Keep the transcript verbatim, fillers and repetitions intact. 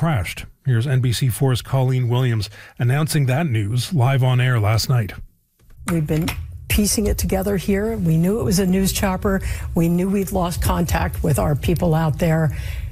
crashed. Here's N B C four's Colleen Williams announcing that news live on air last night. We've been piecing it together here. We knew it was a news chopper. We knew we'd lost contact with our people out there.